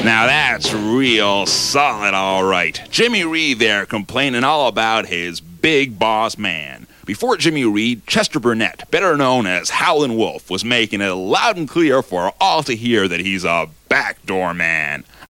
Now that's real solid, all right. Jimmy Reed there complaining all about his big boss man. Before Jimmy Reed, Chester Burnett, better known as Howlin' Wolf, was making it loud and clear for all to hear that he's a backdoor man.